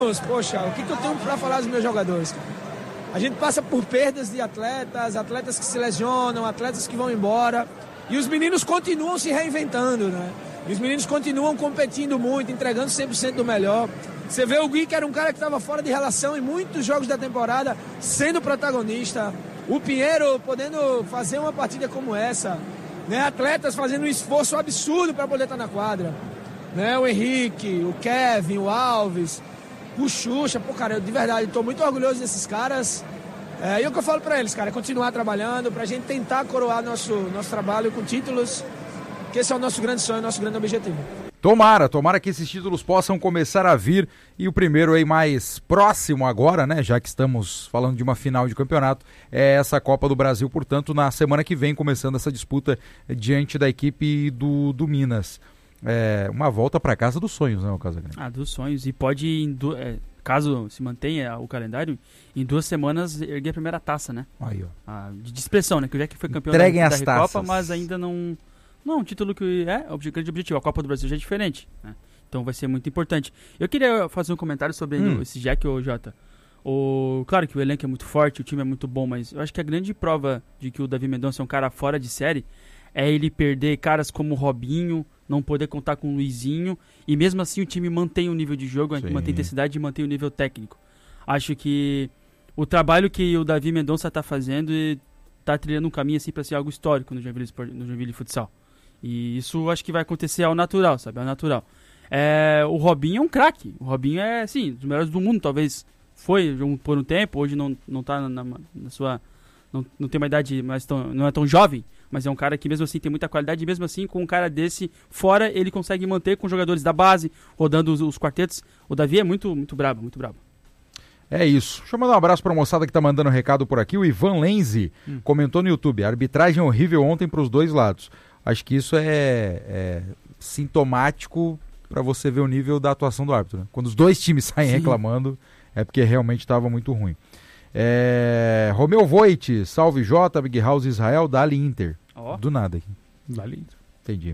Poxa, o que eu tenho para falar dos meus jogadores, cara? A gente passa por perdas de atletas que se lesionam, atletas que vão embora, e os meninos continuam se reinventando, né? E os meninos continuam competindo muito, entregando 100% do melhor. Você vê o Gui, que era um cara que estava fora de relação em muitos jogos da temporada, sendo protagonista. O Pinheiro podendo fazer uma partida como essa, né? Atletas fazendo um esforço absurdo para poder estar na quadra, né? O Henrique, o Kevin, o Alves, o Xuxa. Pô, cara, eu de verdade estou muito orgulhoso desses caras. E o que eu falo para eles, cara, é continuar trabalhando para a gente tentar coroar nosso trabalho com títulos, que esse é o nosso grande sonho, nosso grande objetivo. Tomara que esses títulos possam começar a vir, e o primeiro aí mais próximo agora, né, já que estamos falando de uma final de campeonato, é essa Copa do Brasil, portanto, na semana que vem, começando essa disputa diante da equipe do Minas. Uma volta para casa dos sonhos, né, o Casagrande? Dos sonhos, e pode, caso se mantenha o calendário, em 2 semanas erguer a primeira taça, né? Aí, ó. De expressão, né, que já que foi campeão Entreguem da as Recopa, taças. mas ainda não... Não, um título que é o grande objetivo. A Copa do Brasil já é diferente, né? Então vai ser muito importante. Eu queria fazer um comentário sobre esse Jack ou Jota. Claro que o elenco é muito forte, o time é muito bom, mas eu acho que a grande prova de que o Davi Mendonça é um cara fora de série é ele perder caras como o Robinho, não poder contar com o Luizinho, e mesmo assim o time mantém o nível de jogo, mantém a intensidade e mantém o nível técnico. Acho que o trabalho que o Davi Mendonça está fazendo está trilhando um caminho assim para ser algo histórico no Joinville Futsal. E isso acho que vai acontecer ao natural, sabe? Ao natural. O Robinho é um craque. O Robinho é, sim, dos melhores do mundo. Talvez foi por um tempo. Hoje não tá na sua... Não tem uma idade, não é tão jovem. Mas é um cara que mesmo assim tem muita qualidade. E mesmo assim, com um cara desse fora, ele consegue manter com jogadores da base, rodando os quartetos. O Davi é muito, muito brabo, muito brabo. É isso. Deixa eu mandar um abraço para a moçada que tá mandando um recado por aqui. O Ivan Lenzi comentou no YouTube: a arbitragem horrível ontem para os dois lados. Acho que isso é sintomático para você ver o nível da atuação do árbitro, né? Quando os dois times saem reclamando, é porque realmente estava muito ruim. Romeu Voit, salve Jota, Big House Israel, Dali Inter. Do nada aqui. Dali Inter. Entendi.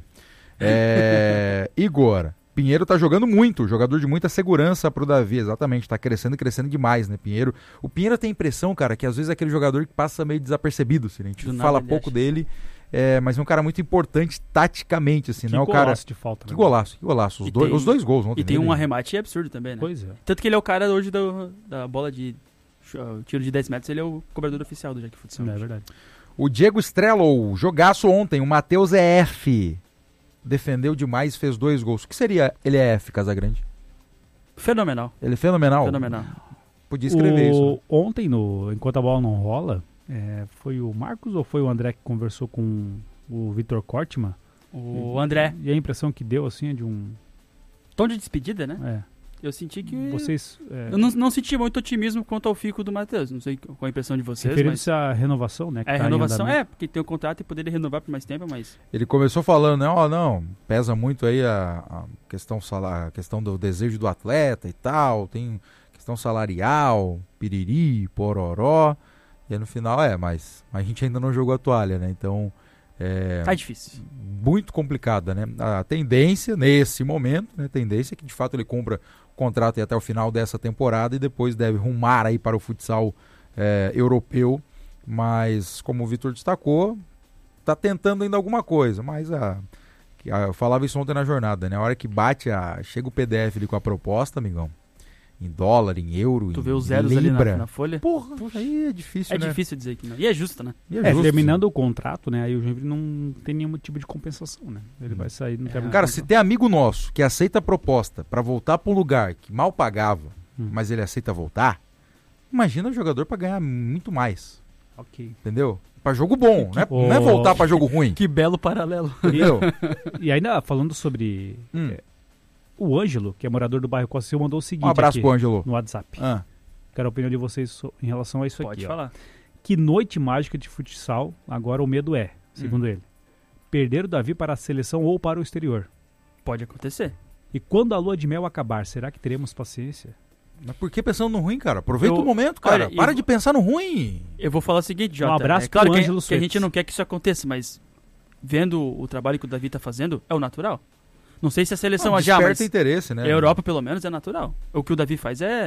Igor, Pinheiro tá jogando muito, jogador de muita segurança pro Davi, exatamente, tá crescendo demais, né, Pinheiro? O Pinheiro tem a impressão, cara, que às vezes é aquele jogador que passa meio desapercebido, assim, né? A gente fala pouco dele. Mas é um cara muito importante taticamente, assim, não é o cara... de falta, né? Que golaço. Os dois gols ontem. E tem um arremate absurdo também, né? Pois é. Tanto que ele é o cara hoje da bola de tiro de 10 metros, ele é o cobrador oficial do Jack Futsal. É verdade. O Diego Strello, jogaço ontem, o Matheus EF. Defendeu demais, fez 2 gols. O que seria ele EF, Casagrande? Fenomenal. Ele é fenomenal? Fenomenal. Podia escrever isso. Né? Ontem, enquanto a bola não rola... foi o Marcos ou foi o André que conversou com o Vitor Kortman? O André. E a impressão que deu, assim, é de um... tom de despedida, né? Eu senti que... Vocês... Eu não senti muito otimismo quanto ao fico do Matheus. Não sei qual a impressão de vocês, referindo-se à renovação, né? A renovação, porque tem o contrato e poderia renovar por mais tempo, mas... Ele começou falando, né? Não, pesa muito aí a questão do desejo do atleta e tal, tem questão salarial, piriri, pororó... E aí no final mas a gente ainda não jogou a toalha, né? Então tá difícil. Muito complicada, né? A tendência, nesse momento, né? A tendência é que de fato ele cumpra o contrato até o final dessa temporada e depois deve rumar aí para o futsal europeu. Mas, como o Vitor destacou, tá tentando ainda alguma coisa. Mas eu falava isso ontem na jornada, né? A hora que chega o PDF ali com a proposta, amigão. Em dólar, em euro, tu vê os zeros ali na folha. Porra, aí é difícil, né? É difícil dizer que não. E é justo, né? Terminando o contrato, né? Aí o Joinville não tem nenhum tipo de compensação, né? Ele vai sair... Cara, se tem amigo nosso que aceita a proposta pra voltar pra um lugar que mal pagava, mas ele aceita voltar, imagina o jogador pra ganhar muito mais. Ok. Entendeu? Pra jogo bom, não é voltar pra jogo ruim. Que belo paralelo. Entendeu? E ainda falando sobre... o Ângelo, que é morador do bairro Costa Silva, mandou o seguinte... Um abraço pro Ângelo. No WhatsApp. Quero a opinião de vocês em relação a isso aqui. Pode falar. Que noite mágica de futsal agora o medo segundo ele. Perder o Davi para a seleção ou para o exterior. Pode acontecer. E quando a lua de mel acabar, será que teremos paciência? Mas por que pensando no ruim, cara? Aproveita o momento, cara. Para de pensar no ruim. Eu vou falar o seguinte, Jota. Um abraço claro pro Ângelo que a gente não quer que isso aconteça, mas vendo o trabalho que o Davi tá fazendo, é o natural. Não sei se a seleção já, desperta mas interesse, né? a Europa, pelo menos, é natural. O que o Davi faz é